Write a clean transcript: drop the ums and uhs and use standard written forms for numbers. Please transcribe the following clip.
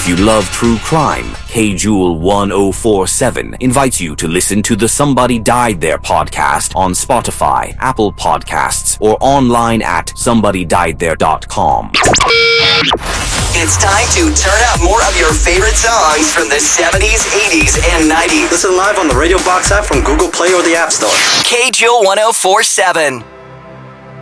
If you love true crime, KJewel 1047 invites you to listen to the Somebody Died There podcast on Spotify, Apple Podcasts, or online at somebodydiedthere.com. It's time to turn up more of your favorite songs from the 70s, 80s, and 90s. Listen live on the Radio Box app from Google Play or the App Store. KJewel 1047.